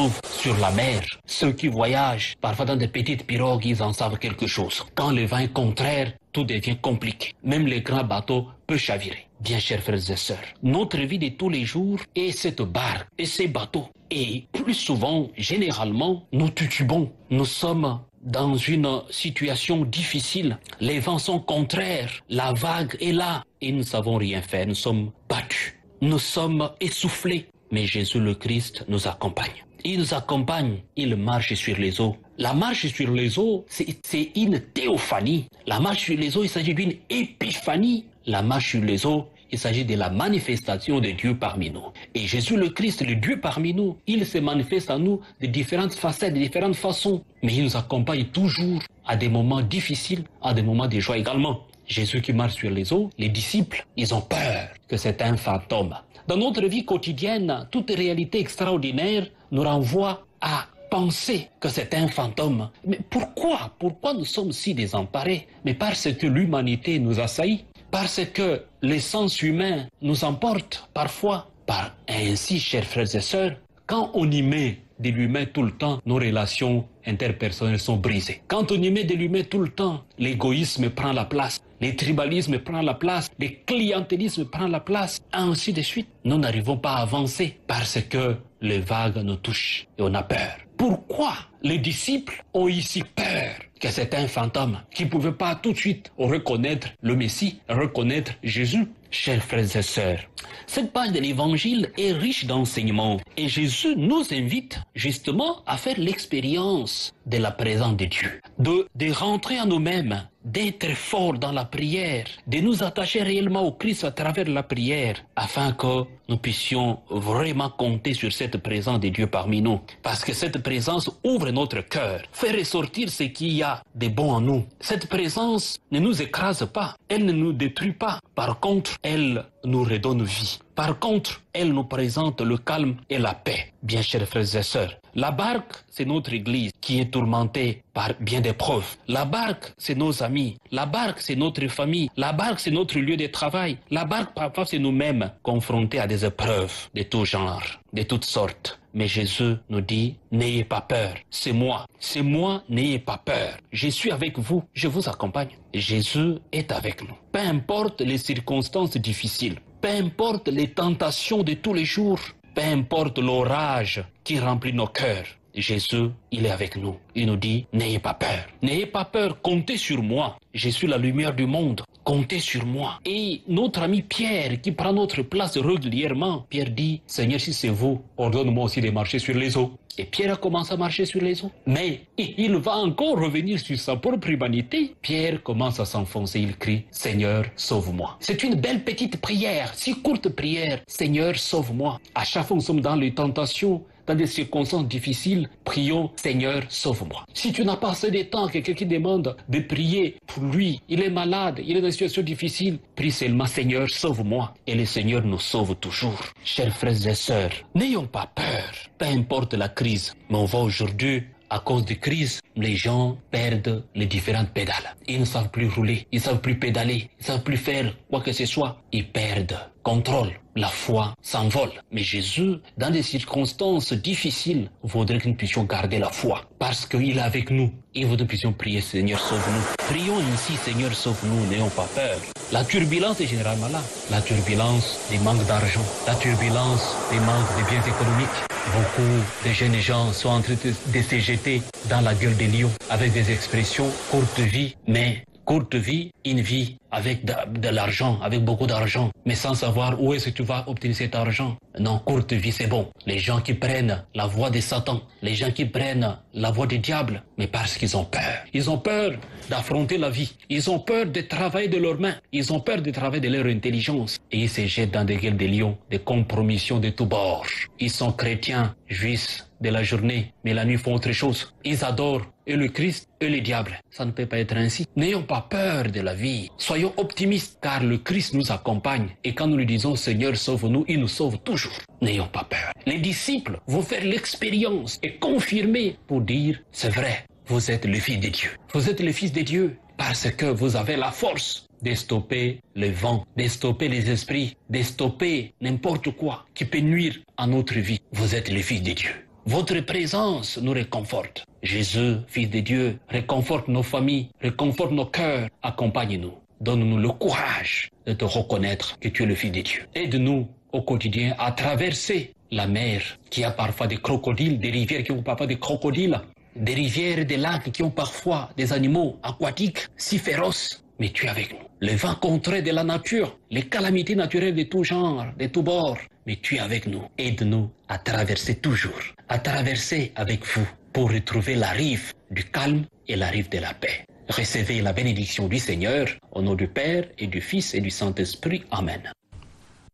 gens sur la mer, ceux qui voyagent, parfois dans des petites pirogues, ils en savent quelque chose. Quand le vent est contraire, tout devient compliqué. Même les grands bateaux peuvent chavirer. Bien chers frères et sœurs, notre vie de tous les jours est cette barque et ces bateaux. Et plus souvent, généralement, nous titubons. Nous sommes dans une situation difficile. Les vents sont contraires. La vague est là. Et nous ne savons rien faire. Nous sommes battus. Nous sommes essoufflés. Mais Jésus le Christ nous accompagne. Il nous accompagne. Il marche sur les eaux. La marche sur les eaux, c'est une théophanie. La marche sur les eaux, il s'agit d'une épiphanie. La marche sur les eaux, il s'agit de la manifestation de Dieu parmi nous. Et Jésus le Christ, le Dieu parmi nous, il se manifeste en nous de différentes facettes, de différentes façons. Mais il nous accompagne toujours à des moments difficiles, à des moments de joie également. Jésus qui marche sur les eaux, les disciples, ils ont peur que c'est un fantôme. Dans notre vie quotidienne, toute réalité extraordinaire nous renvoie à penser que c'est un fantôme. Mais pourquoi nous sommes si désemparés? Mais parce que l'humanité nous assaillit. Parce que les sens humains nous emportent parfois. Ainsi, chers frères et sœurs, quand on y met de l'humain tout le temps, nos relations interpersonnelles sont brisées. Quand on y met de l'humain tout le temps, l'égoïsme prend la place, le tribalisme prend la place, le clientélisme prend la place, ainsi de suite. Nous n'arrivons pas à avancer parce que les vagues nous touchent et on a peur. Pourquoi les disciples ont ici peur que c'est un fantôme qui ne pouvait pas tout de suite reconnaître le Messie, reconnaître Jésus? Chers frères et sœurs, cette page de l'Évangile est riche d'enseignements et Jésus nous invite justement à faire l'expérience de la présence de Dieu, de rentrer en nous-mêmes, d'être forts dans la prière, de nous attacher réellement au Christ à travers la prière, afin que nous puissions vraiment compter sur cette présence de Dieu parmi nous. Parce que cette présence ouvre notre cœur, fait ressortir ce qu'il y a de bon en nous. Cette présence ne nous écrase pas, elle ne nous détruit pas. Par contre, elle nous redonne vie. Par contre, elle nous présente le calme et la paix. Bien chers frères et sœurs, la barque, c'est notre église qui est tourmentée par bien d'épreuves. La barque, c'est nos amis. La barque, c'est notre famille. La barque, c'est notre lieu de travail. La barque, parfois, c'est nous-mêmes confrontés à des épreuves de tout genre, de toutes sortes. Mais Jésus nous dit, n'ayez pas peur, c'est moi, n'ayez pas peur. Je suis avec vous, je vous accompagne. Jésus est avec nous. Peu importe les circonstances difficiles, peu importe les tentations de tous les jours, peu importe l'orage qui remplit nos cœurs, Jésus, il est avec nous. Il nous dit, n'ayez pas peur. N'ayez pas peur, comptez sur moi. Je suis la lumière du monde. Comptez sur moi. Et notre ami Pierre, qui prend notre place régulièrement, Pierre dit, Seigneur, si c'est vous, ordonne-moi aussi de marcher sur les eaux. Et Pierre a commencé à marcher sur les eaux. Mais il va encore revenir sur sa propre humanité. Pierre commence à s'enfoncer, il crie, Seigneur, sauve-moi. C'est une belle petite prière, si courte prière. Seigneur, sauve-moi. À chaque fois que nous sommes dans les tentations, dans des circonstances difficiles, prions, Seigneur, sauve-moi. Si tu n'as pas assez de temps, quelqu'un qui demande de prier pour lui, il est malade, il est dans une situation difficile, prie seulement, Seigneur, sauve-moi. Et le Seigneur nous sauve toujours. Chers frères et sœurs, n'ayons pas peur, peu importe la crise, mais on voit aujourd'hui, à cause des crises, les gens perdent les différentes pédales. Ils ne savent plus rouler, ils ne savent plus pédaler, ils ne savent plus faire quoi que ce soit. Ils perdent contrôle. La foi s'envole. Mais Jésus, dans des circonstances difficiles, voudrait que nous puissions garder la foi. Parce qu'il est avec nous. Et voudrait que nous puissions prier, Seigneur, sauve-nous. Prions ainsi, Seigneur, sauve-nous, n'ayons pas peur. La turbulence est généralement là. La turbulence des manques d'argent. La turbulence des manques de biens économiques. Beaucoup de jeunes gens sont en train de se jeter dans la gueule des lions avec des expressions courte vie, mais courte vie, une vie avec de l'argent, avec beaucoup d'argent, mais sans savoir où est-ce que tu vas obtenir cet argent. Non, courte vie, c'est bon. Les gens qui prennent la voie de Satan, les gens qui prennent la voie du diable, mais parce qu'ils ont peur. Ils ont peur d'affronter la vie. Ils ont peur de travailler de leurs mains. Ils ont peur de travailler de leur intelligence. Et ils se jettent dans des gueules des lions, des compromissions de tous bords. Ils sont chrétiens, juifs de la journée, mais la nuit font autre chose. Ils adorent et le Christ et le diable. Ça ne peut pas être ainsi. N'ayons pas peur de la vie. Soyons optimistes, car le Christ nous accompagne. Et quand nous lui disons, Seigneur, sauve-nous, il nous sauve toujours. N'ayons pas peur. Les disciples vont faire l'expérience et confirmer pour dire, c'est vrai, vous êtes le Fils de Dieu. Vous êtes le Fils de Dieu parce que vous avez la force de stopper le vent, de stopper les esprits, de stopper n'importe quoi qui peut nuire à notre vie. Vous êtes le Fils de Dieu. Votre présence nous réconforte. Jésus, Fils de Dieu, réconforte nos familles, réconforte nos cœurs, accompagne-nous. Donne-nous le courage de te reconnaître que tu es le Fils de Dieu. Aide-nous au quotidien à traverser la mer qui a parfois des crocodiles, des rivières qui ont parfois des crocodiles, des rivières et des lacs qui ont parfois des animaux aquatiques si féroces. Mais tu es avec nous. Les vents contraires de la nature, les calamités naturelles de tout genre, de tout bord. Mais tu es avec nous. Aide-nous à traverser toujours, à traverser avec vous pour retrouver la rive du calme et la rive de la paix. Recevez la bénédiction du Seigneur au nom du Père et du Fils et du Saint-Esprit. Amen.